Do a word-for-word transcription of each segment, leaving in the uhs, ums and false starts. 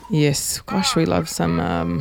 Yes, gosh, we love some um,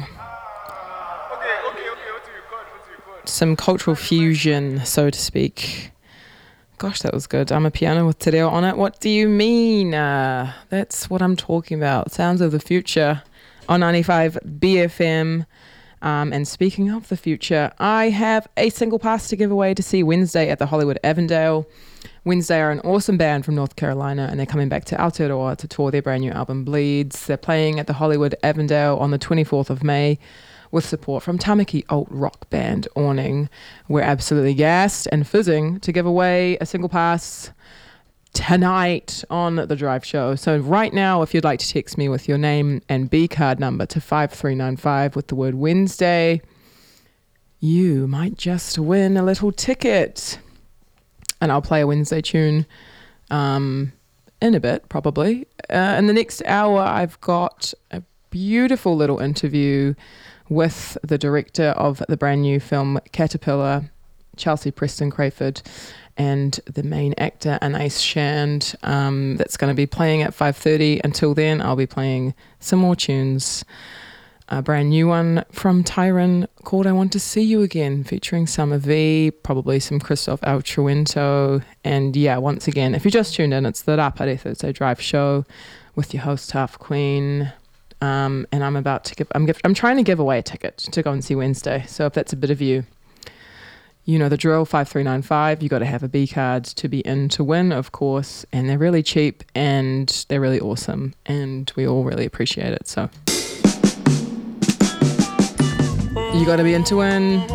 some cultural fusion, so to speak. Gosh, that was good. I'm a piano with Te Reo on it. What do you mean? Uh, that's what I'm talking about. Sounds of the Future on ninety-five B F M. Um, and speaking of the future, I have a single pass to give away to see Wednesday at the Hollywood Avondale. Wednesday are an awesome band from North Carolina, and they're coming back to Aotearoa to tour their brand new album Bleeds. They're playing at the Hollywood Avondale on the twenty-fourth of May with support from Tamaki alt rock band Awning. We're absolutely gassed and fizzing to give away a single pass tonight on the Drive Show. So right now, if you'd like to text me with your name and B card number to five three nine five with the word Wednesday, you might just win a little ticket. And I'll play a Wednesday tune um, in a bit, probably. Uh, in the next hour, I've got a beautiful little interview with the director of the brand new film Caterpillar, Chelsea Preston Crayford, and the main actor, Anais Shand. Um, that's going to be playing at five thirty. Until then, I'll be playing some more tunes. A brand new one from Tyron called I Want to See You Again, featuring Summer V, probably some Christoph Altruento. And yeah, once again, if you just tuned in, it's the Rapare Thursday Drive Show with your host, Half Queen. Um, and I'm about to give, I'm, give, I'm trying to give away a ticket to go and see Wednesday. So if that's a bit of you, you know the drill, five three nine five. You got to have a B card to be in to win, of course. And they're really cheap and they're really awesome. And we all really appreciate it. So you got to be into win.